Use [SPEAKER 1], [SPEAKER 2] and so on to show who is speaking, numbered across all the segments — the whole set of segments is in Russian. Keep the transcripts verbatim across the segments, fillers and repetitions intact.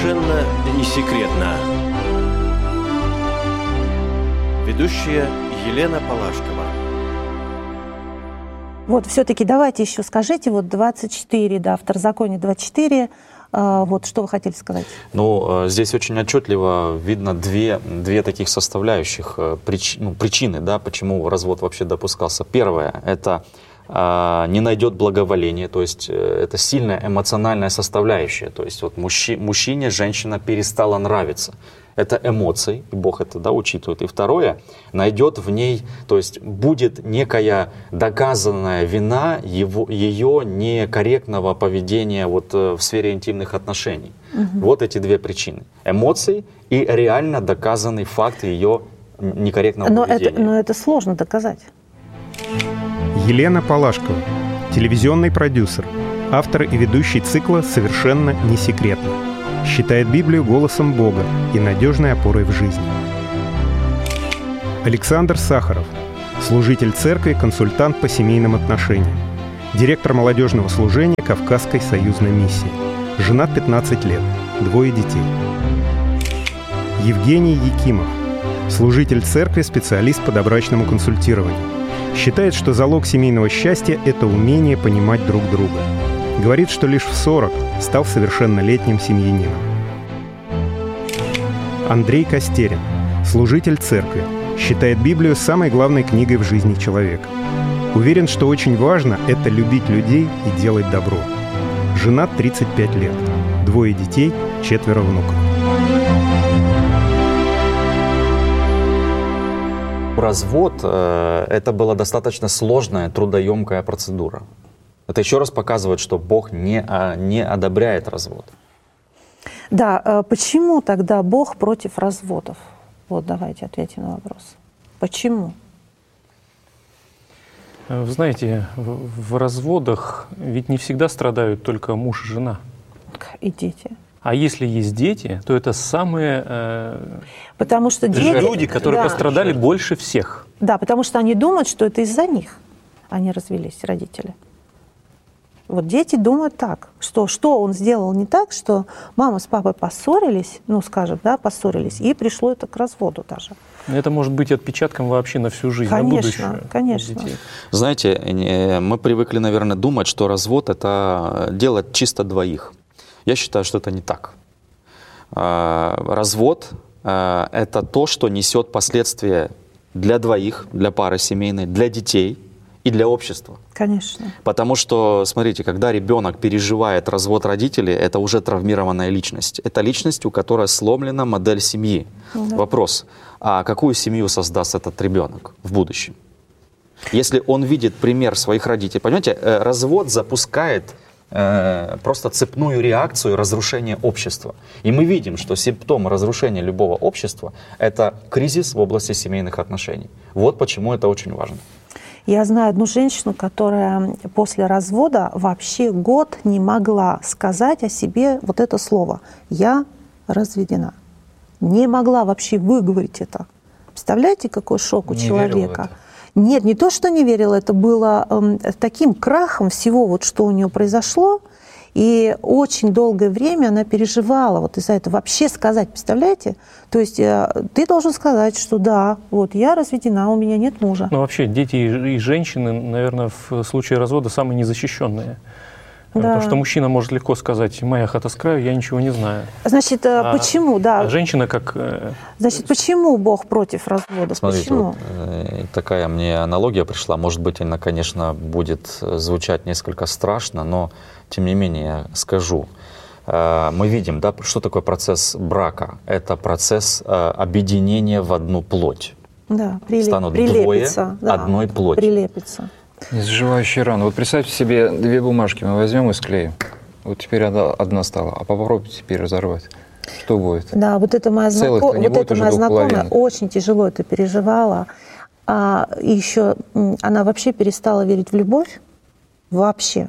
[SPEAKER 1] Совершенно не секретно. Ведущая Елена Палашкова.
[SPEAKER 2] Вот все-таки давайте еще скажите, вот двадцать четыре, да, Второзаконие двадцать четыре, э, вот что вы хотели сказать?
[SPEAKER 3] Ну, здесь очень отчетливо видно две, две таких составляющих прич, ну, причины, да, почему развод вообще допускался. Первое – это э, не найдет благоволения, то есть э, это сильная эмоциональная составляющая, то есть вот мужчи, мужчине женщина перестала нравиться. Это эмоции, и Бог это, да, учитывает. И второе, найдет в ней, то есть будет некая доказанная вина его, ее некорректного поведения вот в сфере интимных отношений. Угу. Вот эти две причины. Эмоции и реально доказанный факт ее некорректного
[SPEAKER 2] но
[SPEAKER 3] поведения.
[SPEAKER 2] Это, но это сложно доказать.
[SPEAKER 4] Елена Палашкова, телевизионный продюсер, автор и ведущий цикла «Совершенно не секретно». Считает Библию голосом Бога и надежной опорой в жизни. Александр Сахаров, служитель церкви, консультант по семейным отношениям, директор молодежного служения Кавказской союзной миссии. Женат пятнадцать лет, двое детей. Евгений Якимов, служитель церкви, специалист по добрачному консультированию. Считает, что залог семейного счастья – это умение понимать друг друга. Говорит, что лишь в сорок стал совершеннолетним семьянином. Андрей Костерин, служитель церкви, считает Библию самой главной книгой в жизни человека. Уверен, что очень важно – это любить людей и делать добро. Женат тридцать пять лет, двое детей, четверо внуков.
[SPEAKER 3] Развод э, – это была достаточно сложная, трудоемкая процедура. Это еще раз показывает, что Бог не, не одобряет развод.
[SPEAKER 2] Да, почему тогда Бог против разводов? Вот давайте ответим на вопрос. Почему?
[SPEAKER 5] Вы знаете, в, в разводах ведь не всегда страдают только муж и жена.
[SPEAKER 2] И дети.
[SPEAKER 5] А если есть дети, то это самые э,
[SPEAKER 2] потому что дети,
[SPEAKER 5] люди, которые
[SPEAKER 2] да,
[SPEAKER 5] пострадали больше всех.
[SPEAKER 2] Да, потому что они думают, что это из-за них они развелись, родители. Вот дети думают так, что что он сделал не так, что мама с папой поссорились, ну, скажем, да, поссорились, и пришло это к разводу даже.
[SPEAKER 5] Это может быть отпечатком вообще на всю жизнь,
[SPEAKER 2] конечно,
[SPEAKER 5] на будущее.
[SPEAKER 2] Конечно,
[SPEAKER 5] детей.
[SPEAKER 3] Знаете, мы привыкли, наверное, думать, что развод – это дело чисто двоих. Я считаю, что это не так. Развод – это то, что несет последствия для двоих, для пары семейной, для детей и для общества.
[SPEAKER 2] Конечно.
[SPEAKER 3] Потому что, смотрите, когда ребенок переживает развод родителей, это уже травмированная личность. Это личность, у которой сломлена модель семьи. Да. Вопрос, а какую семью создаст этот ребенок в будущем? Если он видит пример своих родителей, понимаете, развод запускает э, просто цепную реакцию разрушения общества. И мы видим, что симптом разрушения любого общества – это кризис в области семейных отношений. Вот почему это очень важно.
[SPEAKER 2] Я знаю одну женщину, которая после развода вообще год не могла сказать о себе вот это слово «я разведена». Не могла вообще выговорить это. Представляете, какой шок у
[SPEAKER 3] не
[SPEAKER 2] человека? Нет, не то, что не верила, это было э, таким крахом всего, вот, что у нее произошло. И очень долгое время она переживала вот из-за этого. Вообще сказать, представляете? То есть э, ты должен сказать, что да, вот я разведена, у меня нет мужа.
[SPEAKER 5] Ну вообще дети и, и женщины, наверное, в случае развода самые незащищенные. Да. Потому что мужчина может легко сказать: моя хата с краю, я ничего не знаю.
[SPEAKER 2] Значит, а, почему, да?
[SPEAKER 5] А женщина как...
[SPEAKER 2] Значит, почему Бог против развода?
[SPEAKER 3] Смотрите,
[SPEAKER 2] почему?
[SPEAKER 3] Вот, такая мне аналогия пришла. Может быть, она, конечно, будет звучать несколько страшно, но тем не менее я скажу. Мы видим, да, что такое процесс брака. Это процесс объединения в одну плоть.
[SPEAKER 2] Да, прилеп,
[SPEAKER 3] станут
[SPEAKER 2] прилепится,
[SPEAKER 3] двое
[SPEAKER 2] да,
[SPEAKER 3] одной плоти.
[SPEAKER 2] Прилепится.
[SPEAKER 6] Незаживающая рана. Вот представьте себе две бумажки, мы возьмем и склеим. Вот теперь одна, одна стала, а попробуйте теперь разорвать. Что будет?
[SPEAKER 2] Да, вот это моя, знако... вот это моя знакомая очень тяжело это переживала. А еще она вообще перестала верить в любовь. Вообще.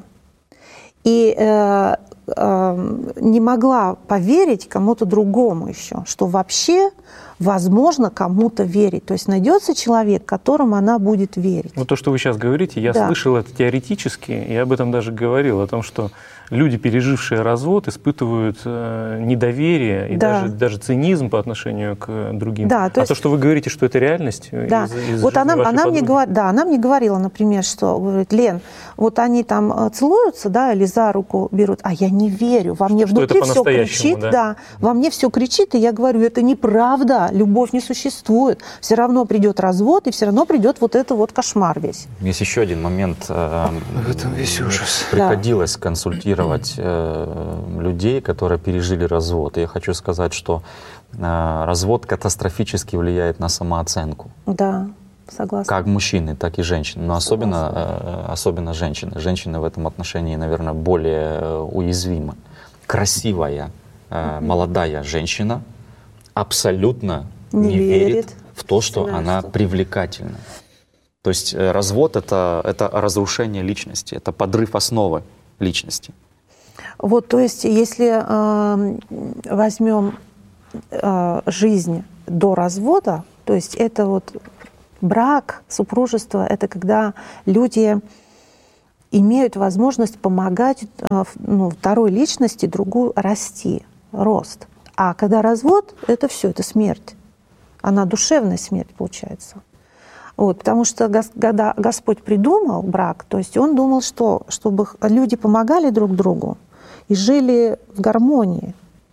[SPEAKER 2] И э, э, не могла поверить кому-то другому еще, что вообще возможно кому-то верить. То есть найдется человек, которому она будет верить.
[SPEAKER 5] Вот то, что вы сейчас говорите, я да. слышал это теоретически, и об этом даже говорил, о том, что люди, пережившие развод, испытывают э, недоверие и да. даже, даже цинизм по отношению к другим. Да, то есть... А то, что вы говорите, что это реальность,
[SPEAKER 2] да.
[SPEAKER 5] из, из
[SPEAKER 2] вот она, она, мне говор... да, она мне говорила, например, что, говорит, Лен, вот они там целуются, да, или за руку берут, а я не верю, во мне
[SPEAKER 5] что
[SPEAKER 2] внутри все кричит, да? Да, во мне все кричит, и я говорю, это неправда, любовь не существует, все равно придет развод, и все равно придет вот это вот кошмар весь.
[SPEAKER 3] Есть еще один момент. Э,
[SPEAKER 6] в этом весь ужас.
[SPEAKER 3] Приходилось да. консультировать э, людей, которые пережили развод. И я хочу сказать, что э, развод катастрофически влияет на самооценку.
[SPEAKER 2] Да, согласна.
[SPEAKER 3] Как мужчины, так и женщины. Но особенно, э, особенно женщины. Женщины в этом отношении, наверное, более э, уязвимы. Красивая, э, молодая женщина абсолютно не, не верит, верит в то, что да, она что... привлекательна. То есть э, развод это, это разрушение личности, это подрыв основы личности.
[SPEAKER 2] Вот, то есть, если э, возьмем э, жизнь до развода, то есть это вот брак, супружество, это когда люди имеют возможность помогать э, ну, второй личности, другую расти, рост. А когда развод, это все, это смерть. Она душевная смерть получается. Вот, потому что когда Господь придумал брак, то есть Он думал, что чтобы люди помогали друг другу и жили в гармонии.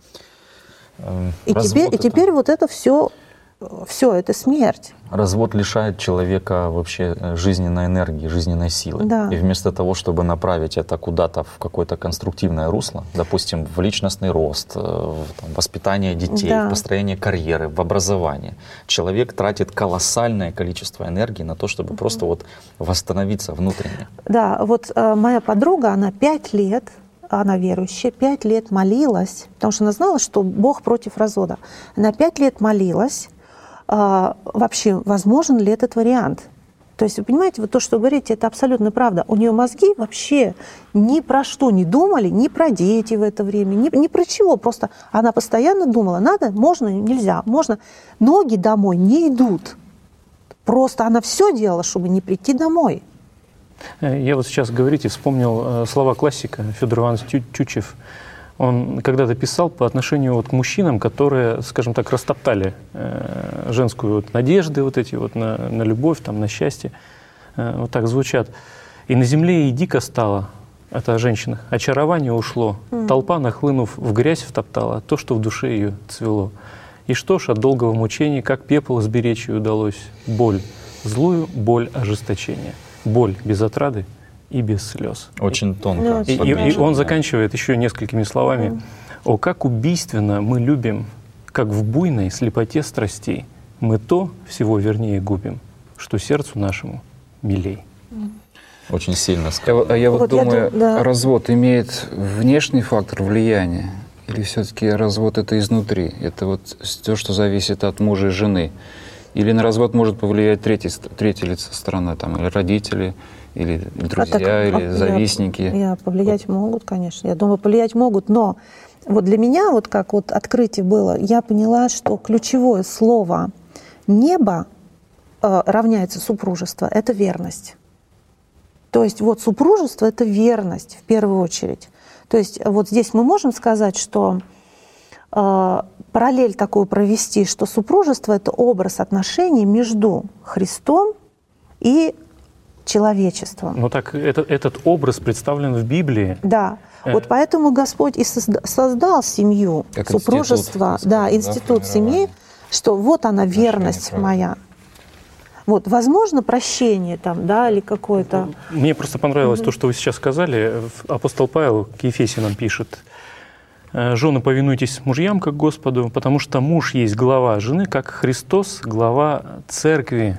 [SPEAKER 2] И теперь, это... и теперь вот это все, все это смерть.
[SPEAKER 3] Развод лишает человека вообще жизненной энергии, жизненной силы. Да. И вместо того, чтобы направить это куда-то в какое-то конструктивное русло, допустим, в личностный рост, в там, воспитание детей, да. в построение карьеры, в образование, человек тратит колоссальное количество энергии на то, чтобы mm-hmm. просто вот восстановиться внутренне.
[SPEAKER 2] Да, вот э, моя подруга, она пять лет, она верующая, пять лет молилась, потому что она знала, что Бог против развода. Она пять лет молилась, а, вообще, возможен ли этот вариант. То есть, вы понимаете, вот то, что вы говорите, это абсолютно правда. У нее мозги вообще ни про что не думали, ни про дети в это время, ни, ни про чего. Просто она постоянно думала, надо, можно, нельзя, можно. Ноги домой не идут. Просто она все делала, чтобы не прийти домой.
[SPEAKER 5] Я вот сейчас, говорите, вспомнил слова классика Федор Иванович Тютчев. Он когда-то писал по отношению вот к мужчинам, которые, скажем так, растоптали э, женскую вот надежды вот эти вот на, на любовь, там, на счастье. Э, вот так звучат. «И на земле и дико стало», это о женщинах, «очарование ушло, mm. толпа, нахлынув в грязь, втоптала то, что в душе ее цвело. И что ж от долгого мучения, как пепел сберечь ей удалось, боль, злую боль ожесточения, боль без отрады и без слез».
[SPEAKER 3] Очень тонко.
[SPEAKER 5] И, и, и он заканчивает еще несколькими словами. «О, как убийственно мы любим, как в буйной слепоте страстей мы то всего вернее губим, что сердцу нашему милей».
[SPEAKER 3] Очень сильно сказано.
[SPEAKER 6] Я, я вот, вот думаю, я, да. развод имеет внешний фактор влияния или все-таки развод это изнутри? Это вот то, что зависит от мужа и жены. Или на развод может повлиять третья, третья лицо сторона, там, или родители, или друзья, а так, или а, завистники?
[SPEAKER 2] Я, я повлиять вот. могут, конечно. Я думаю, повлиять могут, но вот для меня, вот как вот открытие было, я поняла, что ключевое слово «небо» э, равняется супружество — это верность. То есть вот супружество — это верность в первую очередь. То есть вот здесь мы можем сказать, что э, параллель такую провести, что супружество — это образ отношений между Христом и человечеством.
[SPEAKER 5] Ну так это, этот образ представлен в Библии.
[SPEAKER 2] Да. Э. Вот поэтому Господь и создал семью, как супружество, институт, да, институт да, семьи, что вот она верность моя. Вот, возможно, прощение там, да, или какое-то...
[SPEAKER 5] Мне просто понравилось mm-hmm. то, что вы сейчас сказали. Апостол Павел к Ефесянам пишет: «Жены, повинуйтесь мужьям, как Господу, потому что муж есть глава жены, как Христос глава церкви».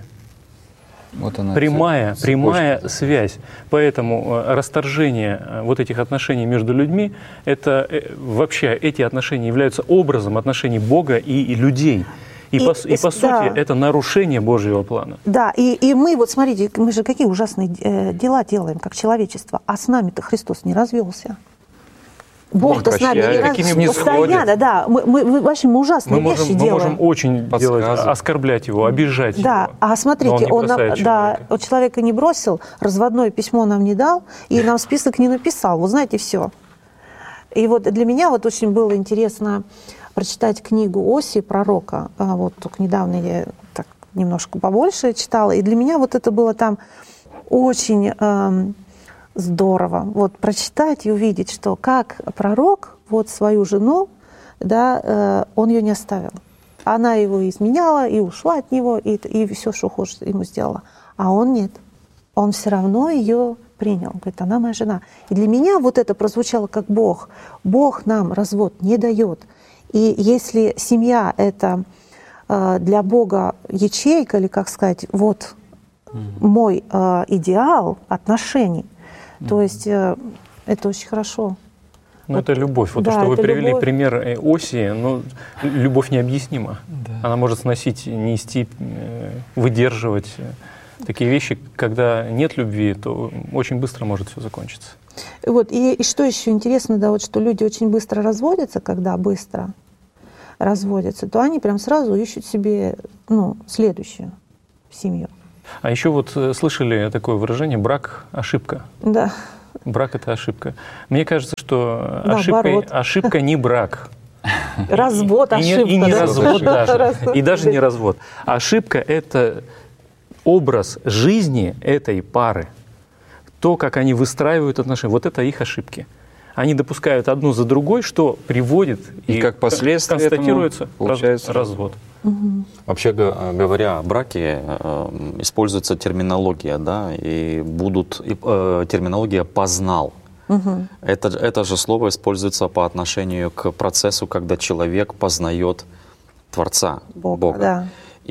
[SPEAKER 5] Вот она, прямая, цепочка, прямая цепочка. связь. Поэтому расторжение вот этих отношений между людьми, это вообще эти отношения являются образом отношений Бога и, и людей. И, и, по, и, и по сути да. это нарушение Божьего плана.
[SPEAKER 2] Да, и, и мы, вот смотрите, мы же какие ужасные дела делаем, как человечество, а с нами-то Христос не развелся. Бог-то с нами не развелся. Постоянно, да. Мы, мы, мы, вообще мы ужасные мы вещи
[SPEAKER 5] можем,
[SPEAKER 2] делаем.
[SPEAKER 5] Мы можем очень делать, оскорблять его, обижать
[SPEAKER 2] да.
[SPEAKER 5] его.
[SPEAKER 2] А смотрите, он, он нам, да, вот человека не бросил, разводное письмо нам не дал, и нам список не написал. Вот знаете, все. И вот для меня вот очень было интересно прочитать книгу Осии, пророка. Вот только недавно я так немножко побольше читала. И для меня вот это было там очень э, здорово. Вот прочитать и увидеть, что как пророк вот свою жену, да, э, он ее не оставил. Она его изменяла и ушла от него, и, и все, что хочет, ему сделала. А он нет. Он все равно ее принял. Он говорит, она моя жена. И для меня вот это прозвучало как Бог. Бог нам развод не дает. И если семья — это э, для Бога ячейка, или, как сказать, вот mm-hmm. мой э, идеал отношений, mm-hmm. то есть э, это очень хорошо.
[SPEAKER 5] Ну, вот, это любовь. Вот
[SPEAKER 2] да,
[SPEAKER 5] то, что вы привели
[SPEAKER 2] любовь.
[SPEAKER 5] пример Осии, ну, любовь необъяснима.
[SPEAKER 6] Да.
[SPEAKER 5] Она может сносить, нести, выдерживать такие вещи. Когда нет любви, то очень быстро может все закончиться.
[SPEAKER 2] Вот, и, и что еще интересно, да, вот, что люди очень быстро разводятся, когда быстро разводятся, то они прям сразу ищут себе, ну, следующую семью.
[SPEAKER 5] А еще вот слышали такое выражение «брак – ошибка».
[SPEAKER 2] Да.
[SPEAKER 5] Брак – это ошибка. Мне кажется, что
[SPEAKER 2] да,
[SPEAKER 5] ошибка, ошибка не брак.
[SPEAKER 2] Развод – ошибка.
[SPEAKER 5] И не
[SPEAKER 2] да?
[SPEAKER 5] развод даже. И даже не развод. Ошибка – это образ жизни этой пары. То, как они выстраивают отношения. Вот это их ошибки. Они допускают одну за другой, что приводит
[SPEAKER 6] и, и как последствие
[SPEAKER 5] констатируется
[SPEAKER 6] получается
[SPEAKER 5] развод.
[SPEAKER 2] Угу.
[SPEAKER 3] Вообще говоря о браке, используется терминология, да, и будут э, терминология «познал». Угу. Это, это же слово используется по отношению к процессу, когда человек познает Творца,
[SPEAKER 2] Бога.
[SPEAKER 3] Бога.
[SPEAKER 2] Да.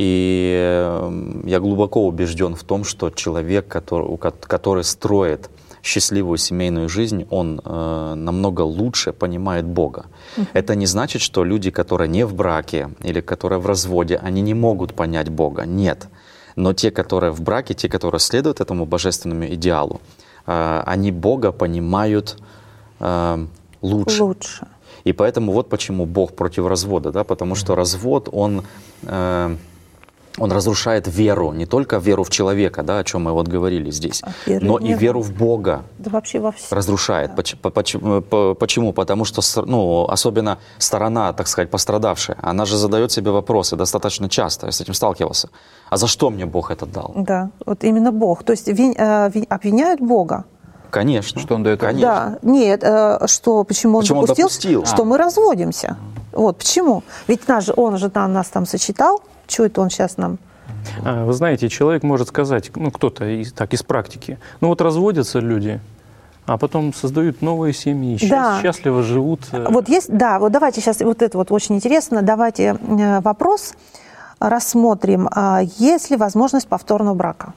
[SPEAKER 3] И я глубоко убежден в том, что человек, который, который строит счастливую семейную жизнь, он э, намного лучше понимает Бога. Uh-huh. Это не значит, что люди, которые не в браке или которые в разводе, они не могут понять Бога. Нет. Но те, которые в браке, те, которые следуют этому божественному идеалу, э, они Бога понимают э, лучше.
[SPEAKER 2] Лучше.
[SPEAKER 3] И поэтому вот почему Бог против развода, да, потому что развод, он... Э, Он разрушает веру, не только веру в человека, да, о чем мы вот говорили здесь, а но и веру в Бога.
[SPEAKER 2] Да вообще во все.
[SPEAKER 3] Разрушает. Да. Почему? Почему? Потому что, ну, особенно сторона, так сказать, пострадавшая, она же задает себе вопросы достаточно часто, я с этим сталкивался. А за что мне Бог это дал?
[SPEAKER 2] Да, вот именно Бог. То есть вин, э, обвиняют Бога.
[SPEAKER 3] Конечно.
[SPEAKER 6] Что он дает?
[SPEAKER 3] Конечно.
[SPEAKER 2] Да, нет, э, что, почему он
[SPEAKER 3] почему
[SPEAKER 2] допустил,
[SPEAKER 3] он допустил?
[SPEAKER 2] что а. мы разводимся. Вот почему. Ведь наш, он же там, нас там сочетал. Что это он сейчас нам?
[SPEAKER 5] Вы знаете, человек может сказать, ну кто-то из, так из практики, ну вот разводятся люди, а потом создают новые семьи, счаст,
[SPEAKER 2] да.
[SPEAKER 5] счастливо живут.
[SPEAKER 2] Вот есть, да, вот давайте сейчас, вот это вот очень интересно, давайте вопрос рассмотрим. Есть ли возможность повторного брака?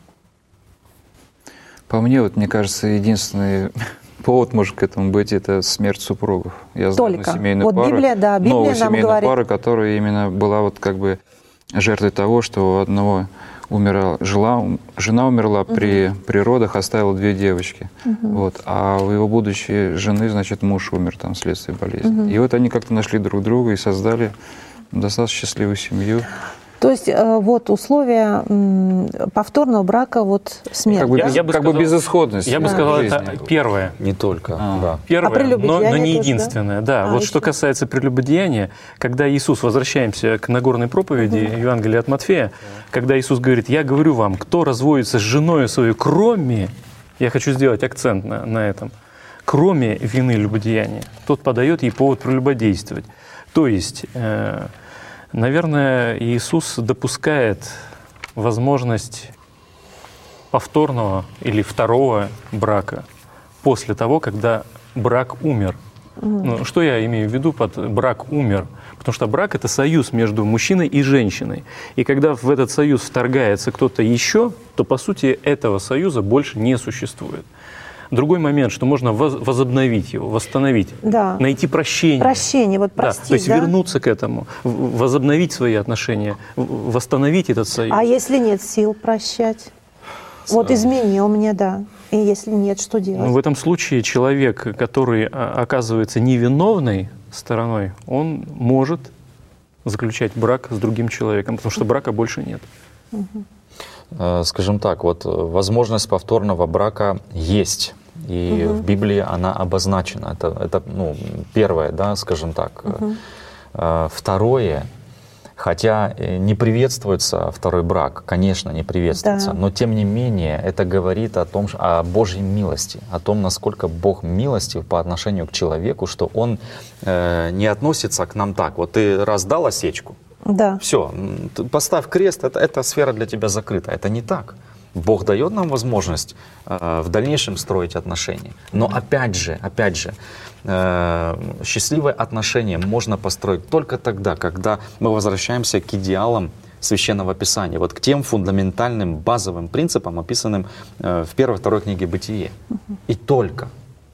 [SPEAKER 6] По мне, вот мне кажется, единственный повод может к этому быть, это смерть супругов. Я знаю
[SPEAKER 2] Только.
[SPEAKER 6] семейную
[SPEAKER 2] вот
[SPEAKER 6] пару,
[SPEAKER 2] Библия, да, Библия
[SPEAKER 6] новую
[SPEAKER 2] нам
[SPEAKER 6] семейную
[SPEAKER 2] говорит.
[SPEAKER 6] пару, которая именно была вот как бы жертвой того, что у одного умерла, жила, жена умерла угу. при, при родах, оставила две девочки. Угу. Вот, а у его будущей жены, значит, муж умер там вследствие болезни. Угу. И вот они как-то нашли друг друга и создали достаточно счастливую семью.
[SPEAKER 2] То есть вот условия повторного брака, вот смерть.
[SPEAKER 6] Как бы,
[SPEAKER 5] я,
[SPEAKER 6] без,
[SPEAKER 5] я бы
[SPEAKER 6] как
[SPEAKER 5] сказал,
[SPEAKER 6] бы безысходность.
[SPEAKER 5] Я бы сказал, это первое.
[SPEAKER 3] Не только.
[SPEAKER 6] А.
[SPEAKER 3] Да.
[SPEAKER 5] Первое,
[SPEAKER 2] а
[SPEAKER 5] но, но не
[SPEAKER 2] тоже,
[SPEAKER 5] единственное. Да?
[SPEAKER 2] Да,
[SPEAKER 5] а, вот
[SPEAKER 2] еще.
[SPEAKER 5] Что касается прелюбодеяния, когда Иисус, возвращаемся к Нагорной проповеди, угу. Евангелия от Матфея, когда Иисус говорит, я говорю вам, кто разводится с женой своей, кроме, я хочу сделать акцент на, на этом, кроме вины любодеяния, тот подает ей повод прелюбодействовать. То есть... Э, Наверное, Иисус допускает возможность повторного или второго брака после того, когда брак умер. Mm. Ну, что я имею в виду под брак умер? Потому что брак — это союз между мужчиной и женщиной. И когда в этот союз вторгается кто-то еще, то, по сути, этого союза больше не существует. Другой момент, что можно возобновить его, восстановить,
[SPEAKER 2] да.
[SPEAKER 5] найти прощение.
[SPEAKER 2] Прощение, вот простить,
[SPEAKER 5] да, то есть
[SPEAKER 2] да?
[SPEAKER 5] вернуться к этому, возобновить свои отношения, восстановить этот союз.
[SPEAKER 2] А если нет сил прощать? Вот изменил мне, да. И если нет, что делать?
[SPEAKER 5] Ну, в этом случае человек, который оказывается невиновной стороной, он может заключать брак с другим человеком, потому что брака больше нет.
[SPEAKER 2] Угу.
[SPEAKER 3] Скажем так, вот возможность повторного брака есть. и угу. в Библии она обозначена. Это, это ну, первое, да, скажем так. Угу. Второе, хотя не приветствуется второй брак, конечно, не приветствуется, да. но тем не менее это говорит о том, о Божьей милости, о том, насколько Бог милостив по отношению к человеку, что Он э, не относится к нам так. Вот ты раз дал осечку, да. все, поставь крест, это, эта сфера для тебя закрыта. Это не так. Бог дает нам возможность э, в дальнейшем строить отношения. Но опять же, опять же, э, счастливые отношения можно построить только тогда, когда мы возвращаемся к идеалам Священного Писания, вот к тем фундаментальным базовым принципам, описанным э, в первой, второй книге Бытие. И только.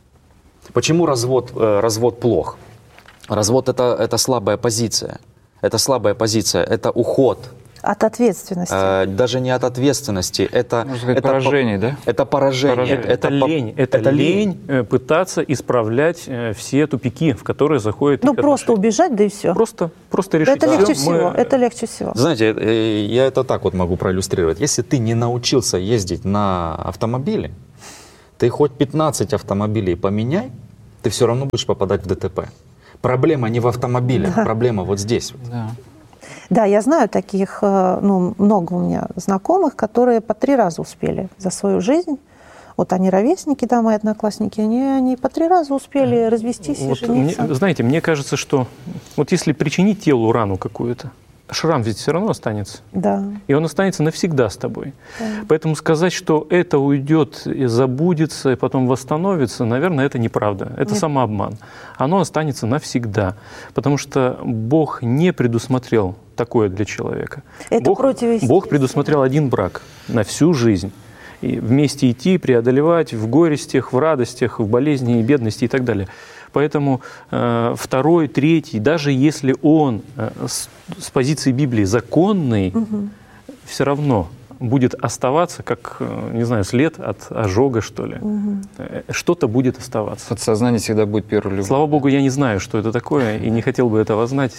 [SPEAKER 3] Почему развод, э, развод плох? Развод это, это слабая позиция. Это слабая позиция, это уход.
[SPEAKER 2] От ответственности.
[SPEAKER 3] Э, даже не от ответственности. Это,
[SPEAKER 6] сказать,
[SPEAKER 3] это
[SPEAKER 6] поражение,
[SPEAKER 3] по,
[SPEAKER 6] да?
[SPEAKER 3] Это поражение.
[SPEAKER 5] поражение. Это, это, лень. Это, это лень, лень пытаться исправлять все тупики, в которые заходит.
[SPEAKER 2] Ну, просто отношения. Убежать, да и все.
[SPEAKER 5] Просто, просто решить.
[SPEAKER 2] Это легче
[SPEAKER 5] все.
[SPEAKER 2] всего.
[SPEAKER 5] Мы...
[SPEAKER 2] Это легче всего.
[SPEAKER 3] Знаете, я это так вот могу проиллюстрировать. Если ты не научился ездить на автомобиле, ты хоть пятнадцать автомобилей поменяй, ты все равно будешь попадать в ДТП. Проблема не в автомобиле, да. проблема вот здесь. Вот.
[SPEAKER 6] Да.
[SPEAKER 2] Да, я знаю таких, ну, много у меня знакомых, которые по три раза успели за свою жизнь. Вот они ровесники, да, мои одноклассники, они, они по три раза успели развестись и
[SPEAKER 5] вот
[SPEAKER 2] жениться.
[SPEAKER 5] Мне, знаете, мне кажется, что вот если причинить телу рану какую-то, шрам ведь все равно останется.
[SPEAKER 2] Да.
[SPEAKER 5] И он останется навсегда с тобой.
[SPEAKER 2] Да.
[SPEAKER 5] Поэтому сказать, что это уйдет и забудется, и потом восстановится, наверное, это неправда. Это Нет. самообман. Оно останется навсегда. Потому что Бог не предусмотрел такое для человека.
[SPEAKER 2] Это
[SPEAKER 5] Бог,
[SPEAKER 2] противоестественно.
[SPEAKER 5] Бог предусмотрел один брак на всю жизнь. И вместе идти, преодолевать в горестях, в радостях, в болезни и бедности и так далее. Поэтому э, второй, третий, даже если он э, с, с позиции Библии законный, угу. все равно будет оставаться, как, э, не знаю, след от ожога, что ли. Угу. Э, что-то будет оставаться.
[SPEAKER 6] Подсознание всегда будет первой любовью.
[SPEAKER 5] Слава Богу, я не знаю, что это такое, и не хотел бы этого знать.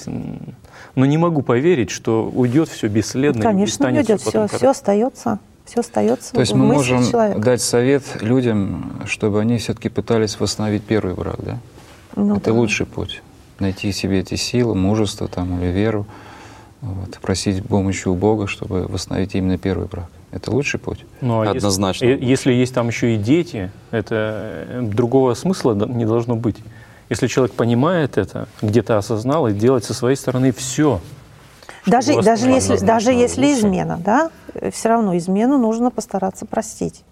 [SPEAKER 5] Но не могу поверить, что уйдет все бесследно.
[SPEAKER 2] Конечно,
[SPEAKER 5] и
[SPEAKER 2] уйдет, все, все остается. Все остается.
[SPEAKER 6] То есть мы можем
[SPEAKER 2] человека.
[SPEAKER 6] дать совет людям, чтобы они все-таки пытались восстановить первый брак, да? Ну, это да. лучший путь. Найти себе эти силы, мужество там, или веру, вот, просить помощи у Бога, чтобы восстановить именно первый брак. Это лучший путь?
[SPEAKER 5] Ну, а однозначно. Если, если есть там еще и дети, это другого смысла не должно быть. Если человек понимает это, где-то осознал, и делать со своей стороны все.
[SPEAKER 2] Даже, даже если, даже если измена, да, все равно измену нужно постараться простить.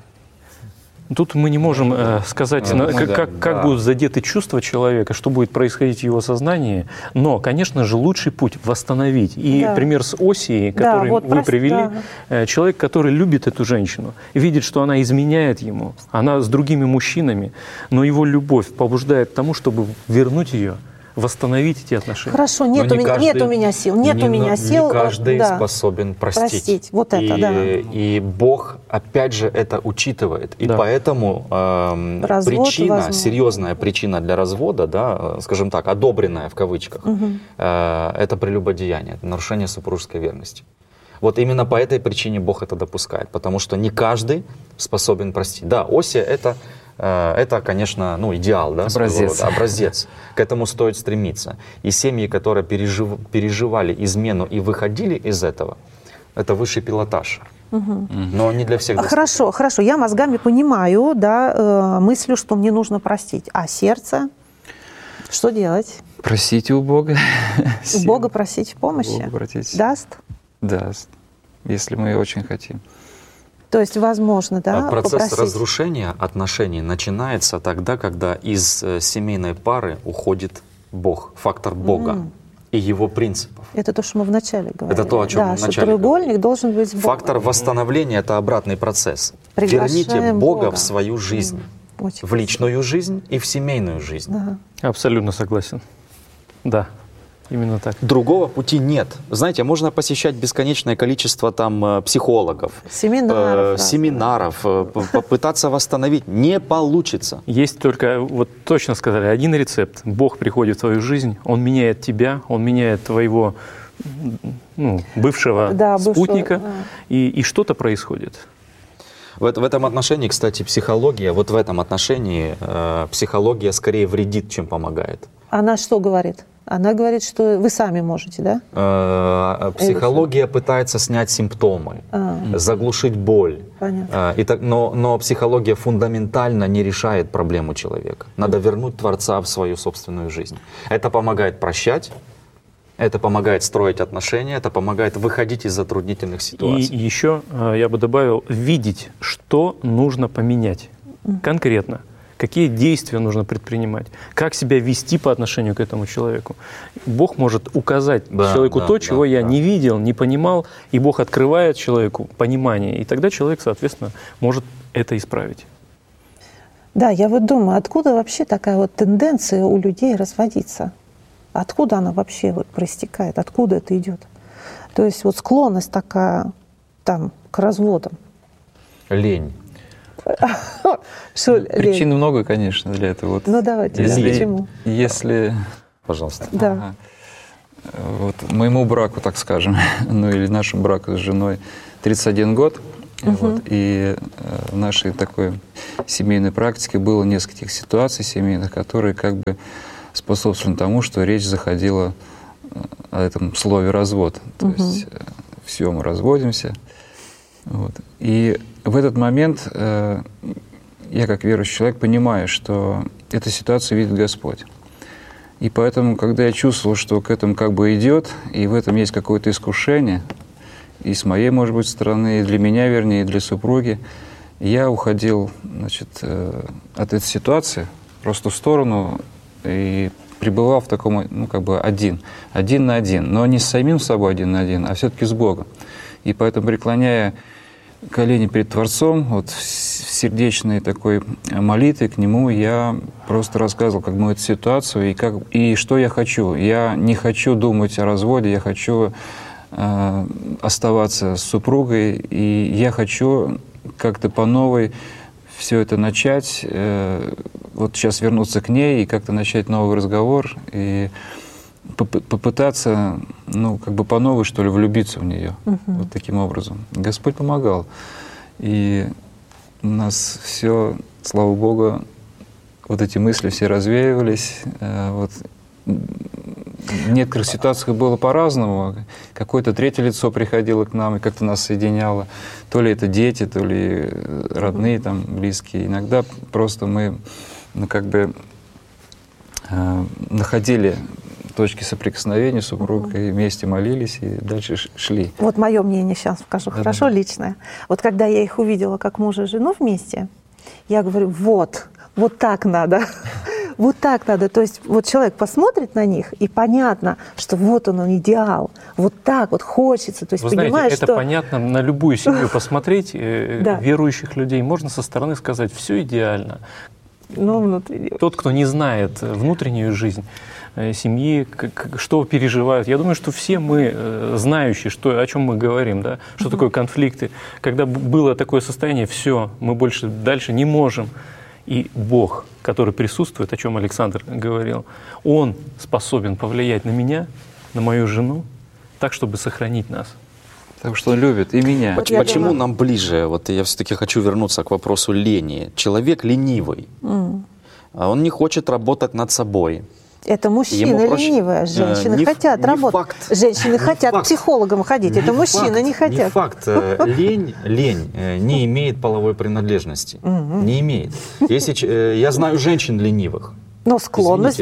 [SPEAKER 5] Тут мы не можем э, сказать,
[SPEAKER 6] ну,
[SPEAKER 5] на,
[SPEAKER 6] мы,
[SPEAKER 5] как,
[SPEAKER 6] да,
[SPEAKER 5] как,
[SPEAKER 6] да.
[SPEAKER 5] как будут задеты чувства человека, что будет происходить в его сознании. Но, конечно же, лучший путь восстановить. И да. пример с Осией, который да, вот вы прости, привели, да. э, человек, который любит эту женщину, видит, что она изменяет ему, она с другими мужчинами, но его любовь побуждает к тому, чтобы вернуть ее, восстановить эти отношения.
[SPEAKER 2] Хорошо, нет, у,
[SPEAKER 3] не
[SPEAKER 2] меня,
[SPEAKER 3] каждый,
[SPEAKER 2] нет у меня сил, нет
[SPEAKER 3] не,
[SPEAKER 2] у меня сил.
[SPEAKER 3] Не каждый
[SPEAKER 2] да.
[SPEAKER 3] способен простить.
[SPEAKER 2] простить. Вот это,
[SPEAKER 3] и,
[SPEAKER 2] да.
[SPEAKER 3] и Бог, опять же, это учитывает. И да. поэтому э, причина, возможно. серьезная причина для развода, да, скажем так, одобренная в кавычках, угу. э, это прелюбодеяние, это нарушение супружеской верности. Вот именно по этой причине Бог это допускает, потому что не каждый способен простить. Да, Осия это... Это, конечно, ну, идеал, да,
[SPEAKER 6] образец.
[SPEAKER 3] образец. К этому стоит стремиться. И семьи, которые пережив, переживали измену и выходили из этого, это высший пилотаж. Угу. Но не для всех.
[SPEAKER 2] Хорошо, хорошо. Я мозгами понимаю, да, мыслю, что мне нужно простить. А сердце? Что делать?
[SPEAKER 6] Просите у Бога.
[SPEAKER 2] У Бога просить помощи? Даст?
[SPEAKER 6] Даст, если мы очень хотим.
[SPEAKER 2] То есть, возможно, да,
[SPEAKER 3] процесс
[SPEAKER 2] попросить.
[SPEAKER 3] разрушения отношений начинается тогда, когда из э, семейной пары уходит Бог, фактор Бога mm. и его принципов.
[SPEAKER 2] Это то, что мы вначале говорили.
[SPEAKER 3] Это то, о чем
[SPEAKER 2] да,
[SPEAKER 3] мы вначале
[SPEAKER 2] что треугольник
[SPEAKER 3] говорили.
[SPEAKER 2] должен быть Богом.
[SPEAKER 3] Фактор восстановления — это обратный процесс.
[SPEAKER 2] Приглашаем
[SPEAKER 3] Верните Бога,
[SPEAKER 2] Бога
[SPEAKER 3] в свою жизнь,
[SPEAKER 2] mm.
[SPEAKER 3] в личную жизнь и в семейную жизнь.
[SPEAKER 2] Ага.
[SPEAKER 5] Абсолютно согласен. Да. Именно так.
[SPEAKER 3] Другого пути нет. Знаете, можно посещать бесконечное количество там психологов,
[SPEAKER 2] семинаров,
[SPEAKER 3] э, семинаров э, попытаться восстановить. Не получится.
[SPEAKER 5] Есть только, вот точно сказали, один рецепт. Бог приходит в твою жизнь, Он меняет тебя, Он меняет твоего ну, бывшего
[SPEAKER 2] да,
[SPEAKER 5] спутника,
[SPEAKER 2] бывшего, да.
[SPEAKER 5] и, и что-то происходит.
[SPEAKER 3] В, в этом отношении, кстати, психология, вот в этом отношении э, психология скорее вредит, чем помогает.
[SPEAKER 2] Она что говорит? Она говорит, что вы сами можете, да?
[SPEAKER 3] Э, психология пытается снять симптомы, а. заглушить боль.
[SPEAKER 2] Понятно.
[SPEAKER 3] Э, и так, но, но психология фундаментально не решает проблему человека. Надо вернуть Творца в свою собственную жизнь. Это помогает прощать. Это помогает строить отношения, это помогает выходить из затруднительных ситуаций.
[SPEAKER 5] И еще я бы добавил, видеть, что нужно поменять конкретно, какие действия нужно предпринимать, как себя вести по отношению к этому человеку. Бог может указать да, человеку да, то, чего да, я да. не видел, не понимал, и Бог открывает человеку понимание, и тогда человек, соответственно, может это исправить.
[SPEAKER 2] Да, я вот думаю, откуда вообще такая вот тенденция у людей разводиться? Откуда она вообще вот проистекает? Откуда это идет? То есть вот склонность такая там к разводам.
[SPEAKER 3] Лень.
[SPEAKER 6] Причин много, конечно, для этого.
[SPEAKER 2] Ну давайте, почему?
[SPEAKER 6] Если...
[SPEAKER 3] Пожалуйста.
[SPEAKER 2] Да.
[SPEAKER 6] Вот моему браку, так скажем, ну или нашему браку с женой тридцать один год, вот, и в нашей такой семейной практике было нескольких ситуаций семейных, которые как бы способствовали тому, что речь заходила о этом слове «развод». То угу. есть все, мы разводимся. Вот. И в этот момент э, я, как верующий человек, понимаю, что эту ситуацию видит Господь. И поэтому, когда я чувствовал, что к этому как бы идет, и в этом есть какое-то искушение, и с моей, может быть, стороны, и для меня, вернее, и для супруги, я уходил, значит, э, от этой ситуации просто в сторону, и пребывал в таком, ну, как бы один, один на один, но не с самим собой один на один, а все-таки с Богом. И поэтому, преклоняя колени перед Творцом, вот в сердечной такой молитве к Нему, я просто рассказывал, как мы эту ситуацию, и, как, и что я хочу. Я не хочу думать о разводе, я хочу э, оставаться с супругой, и я хочу как-то по новой все это начать, э, вот сейчас вернуться к ней и как-то начать новый разговор и поп- попытаться, ну, как бы по новой, что ли, влюбиться в нее. Uh-huh. Вот таким образом. Господь помогал. И у нас все, слава Богу, вот эти мысли все развеивались. Э, вот. В некоторых ситуациях было по-разному. Какое-то третье лицо приходило к нам и как-то нас соединяло. То ли это дети, то ли родные, там, близкие. Иногда просто мы, ну, как бы э, находили точки соприкосновения с супругой, вместе молились и дальше шли.
[SPEAKER 2] Вот мое мнение сейчас скажу, да, хорошо, да. Личное. Вот когда я их увидела как мужа и жену вместе, я говорю, вот, вот так надо. Вот так надо. То есть вот человек посмотрит на них, и понятно, что вот он, он идеал. Вот так вот хочется. То есть,
[SPEAKER 5] вы
[SPEAKER 2] понимаешь,
[SPEAKER 5] знаете, это
[SPEAKER 2] что...
[SPEAKER 5] понятно на любую семью посмотреть, да. Верующих людей. Можно со стороны сказать, все идеально.
[SPEAKER 2] Но внутри...
[SPEAKER 5] Тот, кто не знает внутреннюю жизнь семьи, как, что переживают. Я думаю, что все мы, знающие, что, о чем мы говорим, да, что uh-huh. такое конфликты, когда было такое состояние, все, мы больше дальше не можем. И Бог, который присутствует, о чем Александр говорил, Он способен повлиять на меня, на мою жену, так, чтобы сохранить нас.
[SPEAKER 6] Так что Он любит и меня.
[SPEAKER 3] Почему, почему нам ближе? Вот я все-таки хочу вернуться к вопросу лени. Человек ленивый, mm. он не хочет работать над собой.
[SPEAKER 2] Это мужчина проще... ленивая, женщины не, хотят не работать. Факт, женщины не хотят факт. К психологам ходить, не это мужчины факт, не хотят.
[SPEAKER 3] Не факт. Лень, лень не имеет половой принадлежности. Угу. Не имеет. Если, я знаю женщин ленивых.
[SPEAKER 2] Но склонность.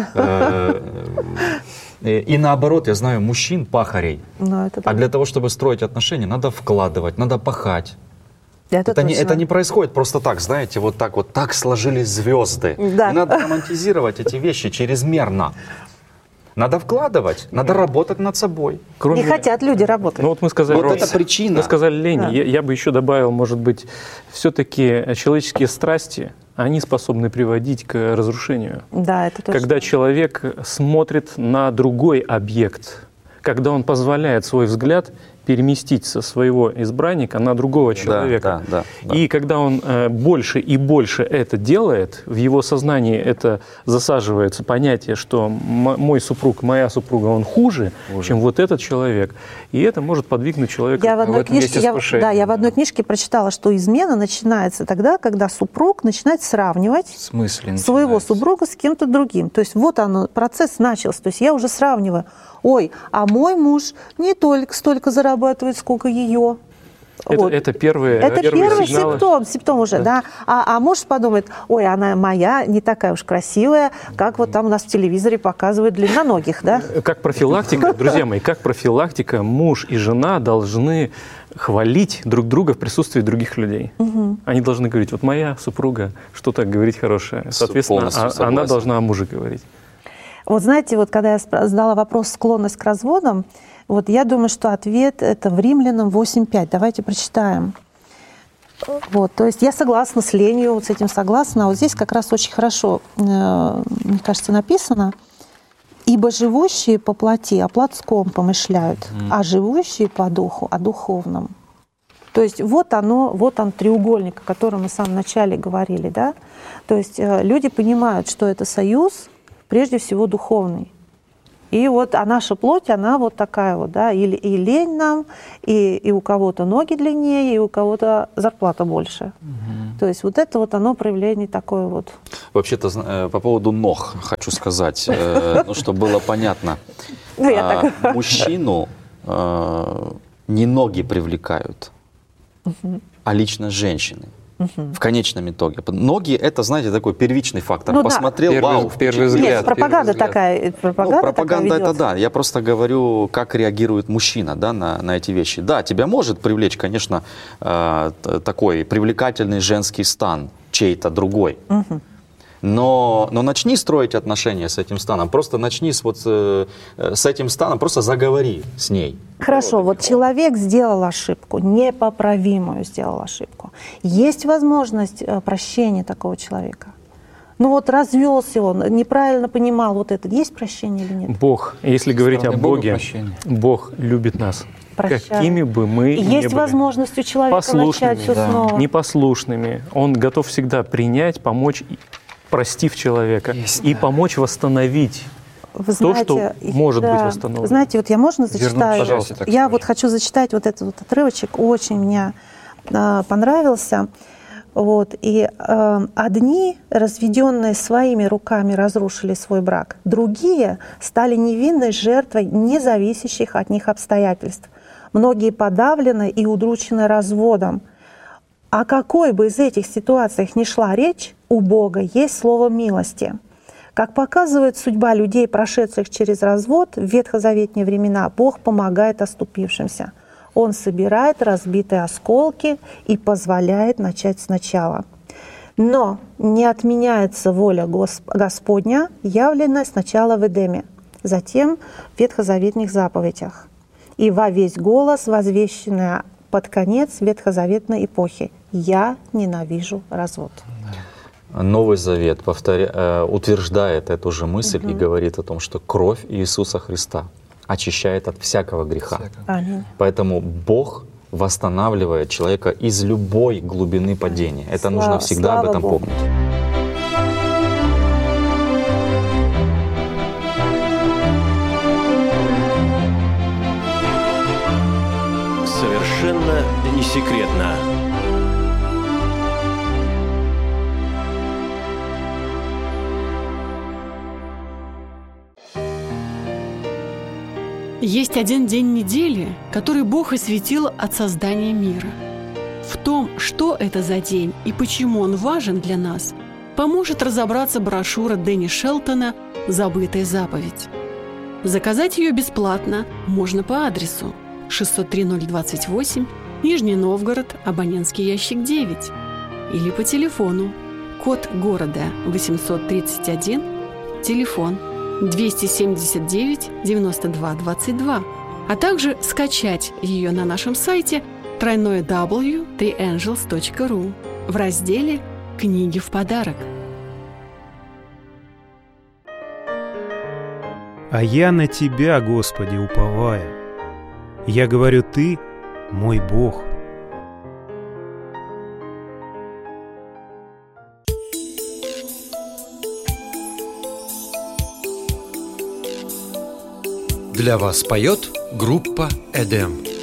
[SPEAKER 3] И наоборот, я знаю мужчин пахарей. А для того, чтобы строить отношения, надо вкладывать, надо пахать. Это, это, не, это не происходит просто так, знаете, вот так вот, так сложились звезды. Да. Не надо романтизировать эти вещи чрезмерно. Надо вкладывать, надо работать над собой.
[SPEAKER 2] Кроме... Не хотят люди работать.
[SPEAKER 5] Ну вот мы сказали,
[SPEAKER 3] вот это причина.
[SPEAKER 5] Мы сказали лень. Да. Я, я бы еще добавил, может быть, все-таки человеческие страсти, они способны приводить к разрушению.
[SPEAKER 2] Да, это точно.
[SPEAKER 5] Когда человек смотрит на другой объект, когда он позволяет свой взгляд переместить со своего избранника на другого человека.
[SPEAKER 3] Да, да, да,
[SPEAKER 5] и когда он э, больше и больше это делает, в его сознании это засаживается понятие, что мой супруг, моя супруга, он хуже, хуже, чем вот этот человек. И это может подвигнуть человека.
[SPEAKER 2] Я в одной, в книжке, я, да, я в одной книжке прочитала, что измена начинается тогда, когда супруг начинает сравнивать своего супруга с кем-то другим. То есть вот оно, процесс начался. То есть я уже сравниваю. Ой, а мой муж не только столько зарабатывает, сколько ее.
[SPEAKER 5] Это,
[SPEAKER 2] вот.
[SPEAKER 5] это первые,
[SPEAKER 2] это
[SPEAKER 5] первые
[SPEAKER 2] первый
[SPEAKER 5] сигналы.
[SPEAKER 2] симптом, симптом уже, да. да. А, а муж подумает, ой, она моя не такая уж красивая, как вот там у нас в телевизоре показывают длинноногих, да?
[SPEAKER 5] Как профилактика, друзья мои, как профилактика, муж и жена должны хвалить друг друга в присутствии других людей. Угу. Они должны говорить, вот моя супруга что-то говорить хорошее. Соответственно, а, она должна о муже говорить.
[SPEAKER 2] Вот знаете, вот когда я задала вопрос «склонность к разводам», вот я думаю, что ответ это в Римлянам восемь пять. Давайте прочитаем. Вот, то есть я согласна с ленью, вот с этим согласна. А вот здесь как раз очень хорошо, мне кажется, написано. «Ибо живущие по плоти о плотском помышляют, mm. а живущие по духу о духовном». То есть вот оно, вот он треугольник, о котором мы в самом начале говорили, да. То есть люди понимают, что это союз, прежде всего духовный. И вот а наша плоть, она вот такая вот, да, и, и лень нам, и, и у кого-то ноги длиннее, и у кого-то зарплата больше. Угу. То есть вот это вот оно проявление такое вот.
[SPEAKER 3] Вообще-то по поводу ног хочу сказать, ну, чтобы было понятно. Мужчину не ноги привлекают, а лично женщины. Угу. В конечном итоге. Ноги — это, знаете, такой первичный фактор. Ну, посмотрел,
[SPEAKER 6] да.
[SPEAKER 3] вау.
[SPEAKER 6] Первый, первый взгляд.
[SPEAKER 2] Нет, пропаганда
[SPEAKER 6] взгляд.
[SPEAKER 2] такая. Пропаганда,
[SPEAKER 3] ну, пропаганда
[SPEAKER 2] такая
[SPEAKER 3] это да. Я просто говорю, как реагирует мужчина, да, на, на эти вещи. Да, тебя может привлечь, конечно, э, такой привлекательный женский стан, чей-то другой. Угу. Но, но начни строить отношения с этим станом. Просто начни с, вот, э, с этим станом, просто заговори с ней.
[SPEAKER 2] Хорошо, вот человек сделал ошибку, непоправимую сделал ошибку. Есть возможность прощения такого человека? Ну вот развелся он, неправильно понимал вот это. Есть прощение или нет?
[SPEAKER 5] Бог, если говорить о Боге, Бог любит нас. Прощает. Какими бы мы
[SPEAKER 2] и
[SPEAKER 5] ни
[SPEAKER 2] есть
[SPEAKER 5] были.
[SPEAKER 2] Возможность у человека начать все
[SPEAKER 5] да.
[SPEAKER 2] снова.
[SPEAKER 5] Непослушными. Он готов всегда принять, помочь, простив человека, есть, и да. помочь восстановить Вы знаете, то, что может да, быть восстановлено.
[SPEAKER 2] Знаете, вот я можно зачитаю?
[SPEAKER 5] Пожалуйста,
[SPEAKER 2] я скажем. вот хочу зачитать вот этот вот отрывочек, очень мне э, понравился. Вот, и э, одни, разведенные своими руками, разрушили свой брак, другие стали невинной жертвой независящих от них обстоятельств. Многие подавлены и удручены разводом. О какой бы из этих ситуаций ни шла речь, у Бога есть слово милости. Как показывает судьба людей, прошедших через развод, в ветхозаветные времена Бог помогает оступившимся. Он собирает разбитые осколки и позволяет начать сначала. Но не отменяется воля Господня, явленная сначала в Эдеме, затем в ветхозаветных заповедях. И во весь голос, возвещенная под конец ветхозаветной эпохи: «Я ненавижу развод».
[SPEAKER 3] Новый Завет повторя... утверждает эту же мысль угу. и говорит о том, что кровь Иисуса Христа очищает от всякого греха. Аминь. Поэтому Бог восстанавливает человека из любой глубины падения. Это слава, нужно всегда об этом Богу. помнить.
[SPEAKER 1] Совершенно не секретно.
[SPEAKER 7] Есть один день недели, который Бог осветил от создания мира. В том, что это за день и почему он важен для нас, поможет разобраться брошюра Дэнни Шелтона «Забытая заповедь». Заказать ее бесплатно можно по адресу шестьсот три ноль двадцать восемь, Нижний Новгород, абонентский ящик девять, или по телефону, код города восемьсот тридцать один, телефон двести семьдесят девять девяносто два двадцать два, а также скачать ее на нашем сайте дабл ю дабл ю дабл ю точка три энджелс точка ру в разделе «Книги в подарок».
[SPEAKER 4] «А я на Тебя, Господи, уповая, Я говорю, ты мой Бог.
[SPEAKER 8] Для вас поет группа «Эдем».